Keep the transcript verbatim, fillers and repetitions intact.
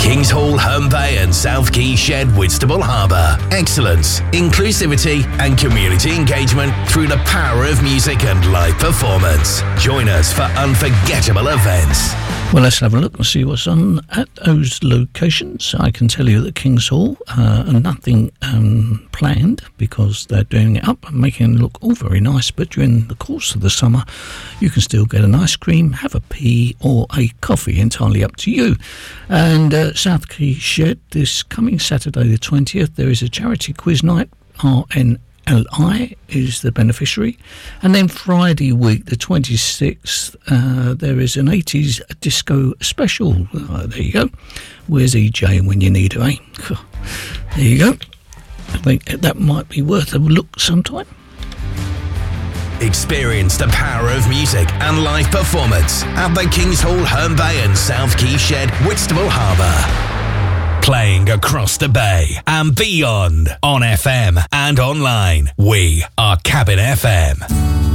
Kings Hall, Herne Bay and South Quay Shed, Whitstable Harbour. Excellence, inclusivity and community engagement through the power of music and live performance. Join us for unforgettable events. Well, let's have a look and see what's on at those locations. I can tell you that Kings Hall, uh, nothing um, planned because they're doing it up and making it look all very nice. But during the course of the summer, you can still get an ice cream, have a pea or a coffee, entirely up to you. And uh, South Quay Shed, this coming Saturday the twentieth, there is a charity quiz night. R N L I is the beneficiary. And then Friday week, the twenty-sixth, uh, there is an eighties disco special. Uh, there you go. Where's E J when you need her, eh? There you go. I think that might be worth a look sometime. Experience the power of music and live performance at the Kings Hall, Herne Bay and South Quay Shed, Whitstable Harbour. Playing across the bay and beyond on F M and online. We are Cabin F M.